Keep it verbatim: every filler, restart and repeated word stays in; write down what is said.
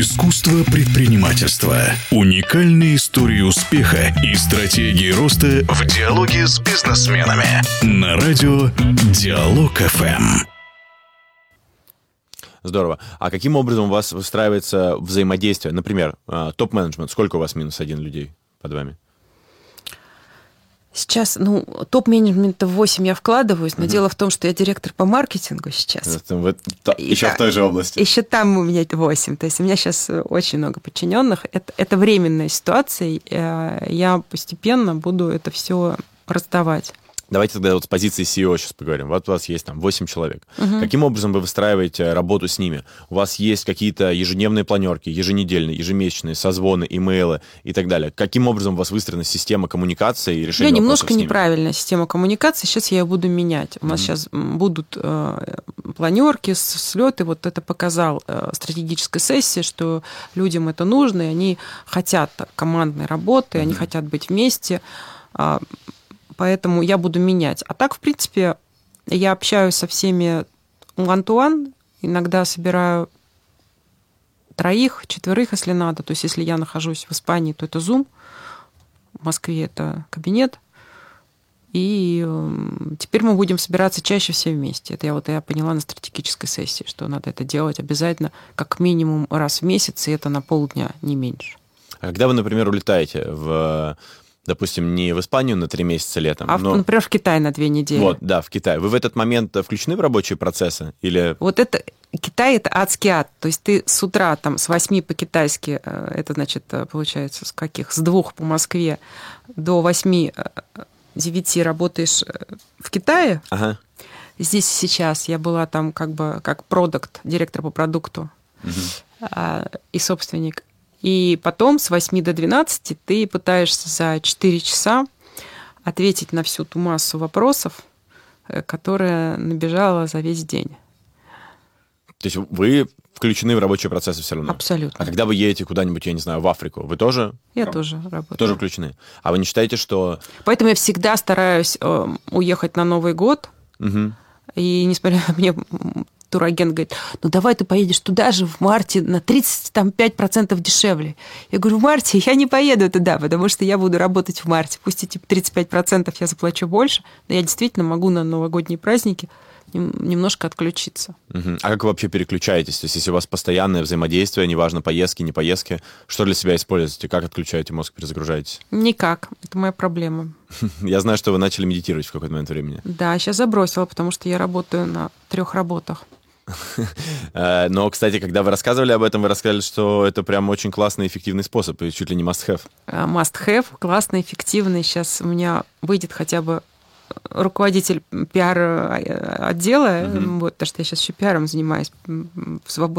Искусство предпринимательства. Уникальные истории успеха и стратегии роста в диалоге с бизнесменами. На радио Диалог-ФМ. Здорово. А каким образом у вас выстраивается взаимодействие? Например, топ-менеджмент. Сколько у вас минус один людей под вами? Сейчас, ну, топ-менеджмента в восемь я вкладываюсь, но угу. дело в том, что я директор по маркетингу сейчас. Вот, то, еще да, в той же области. Еще там у меня восемь. То есть у меня сейчас очень много подчиненных. Это, это временная ситуация. Я постепенно буду это все раздавать. Давайте тогда вот с позиции си и о сейчас поговорим. Вот у вас есть там восемь человек. Угу. Каким образом вы выстраиваете работу с ними? У вас есть какие-то ежедневные планерки, еженедельные, ежемесячные, созвоны, имейлы и так далее. Каким образом у вас выстроена система коммуникации и решения вопросов с ними? Немножко неправильная система коммуникации. Сейчас я ее буду менять. У нас угу. сейчас будут э, планерки, слеты. Вот это показал э, стратегическая сессия, что людям это нужно, и они хотят командной работы, угу. они хотят быть вместе. Поэтому я буду менять. А так, в принципе, я общаюсь со всеми one-to-one, иногда собираю троих, четверых, если надо. То есть, если я нахожусь в Испании, то это Zoom, в Москве это кабинет. И теперь мы будем собираться чаще все вместе. Это я вот я поняла на стратегической сессии, что надо это делать обязательно как минимум раз в месяц, и это на полдня, не меньше. А когда вы, например, улетаете в... допустим, не в Испанию на три месяца летом, а, но... например, в Китай на две недели. Вот, да, в Китай. Вы в этот момент включены в рабочие процессы? Или... Вот это... Китай – это адский ад. То есть ты с утра там, с восьми по-китайски, это значит, получается, с каких? С двух по Москве до восьми-девяти работаешь в Китае. Ага. Здесь сейчас я была там как бы как продакт, директор по продукту угу. и собственник. И потом с восьми до двенадцати ты пытаешься за четыре часа ответить на всю ту массу вопросов, которая набежала за весь день. То есть вы включены в рабочие процессы все равно? Абсолютно. А когда вы едете куда-нибудь, я не знаю, в Африку, вы тоже? Я тоже работаю. Тоже включены. А вы не считаете, что... Поэтому я всегда стараюсь уехать на Новый год. Угу. И несмотря на мне... турагент говорит, ну давай ты поедешь туда же в марте на тридцать пять процентов дешевле. Я говорю, в марте я не поеду туда, потому что я буду работать в марте. Пусть эти тридцать пять процентов я заплачу больше, но я действительно могу на новогодние праздники немножко отключиться. Угу. А как вы вообще переключаетесь? То есть если у вас постоянное взаимодействие, неважно, поездки, не поездки, что для себя используете? Как отключаете мозг, перезагружаетесь? Никак. Это моя проблема. Я знаю, что вы начали медитировать в какой-то момент времени. Да, сейчас забросила, потому что я работаю на трех работах. Но, кстати, когда вы рассказывали об этом, вы рассказали, что это прям очень классный, эффективный способ, и чуть ли не must-have. Must-have, классный, эффективный. Сейчас у меня выйдет хотя бы руководитель пиар-отдела, mm-hmm. вот, потому что я сейчас еще пиаром занимаюсь в свободное